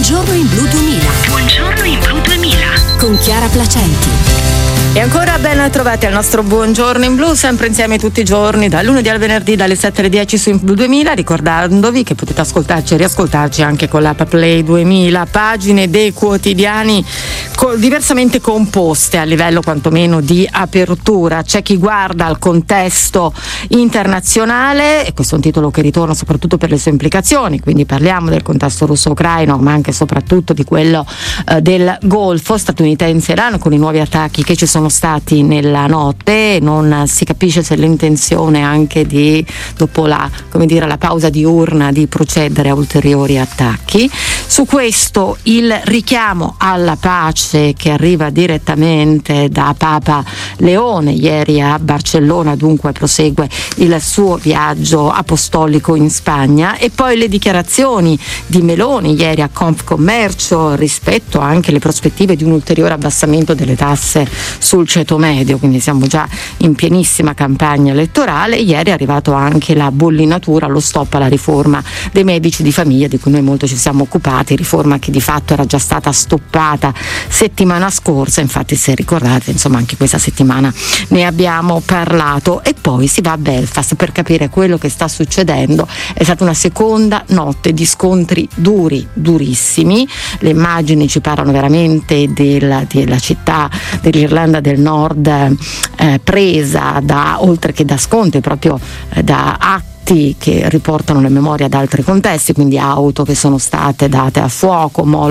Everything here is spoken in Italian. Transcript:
Buongiorno in Blu 2000. Buongiorno in Blu 2000. Con Chiara Placenti. E ancora ben trovati al nostro Buongiorno in Blu, sempre insieme tutti i giorni, dal lunedì al venerdì, dalle 7 alle 10 su Blu 2000, ricordandovi che potete ascoltarci e riascoltarci anche con l'app Play 2000, pagine dei quotidiani diversamente composte a livello quantomeno di apertura. C'è chi guarda al contesto internazionale, e questo è un titolo che ritorna soprattutto per le sue implicazioni, quindi parliamo del contesto russo-ucraino, ma anche e soprattutto di quello del Golfo statunitense-Iran, con i nuovi attacchi che ci sono stati nella notte. Non si capisce se l'intenzione anche di, dopo la pausa diurna, di procedere a ulteriori attacchi. Su questo il richiamo alla pace che arriva direttamente da Papa Leone ieri a Barcellona, dunque prosegue il suo viaggio apostolico in Spagna, e poi le dichiarazioni di Meloni ieri a Confcommercio rispetto anche alle prospettive di un ulteriore abbassamento delle tasse sul ceto medio, quindi siamo già in pienissima campagna elettorale. Ieri è arrivato anche la bollinatura, lo stop alla riforma dei medici di famiglia, di cui noi molto ci siamo occupati, riforma che di fatto era già stata stoppata settimana scorsa. Infatti, se ricordate, insomma, anche questa settimana ne abbiamo parlato. E poi si va a Belfast per capire quello che sta succedendo. È stata una seconda notte di scontri durissimi. Le immagini ci parlano veramente della città dell'Irlanda del Nord presa oltre che da scontri, proprio da atti che riportano le memorie ad altri contesti, quindi auto che sono state date a fuoco,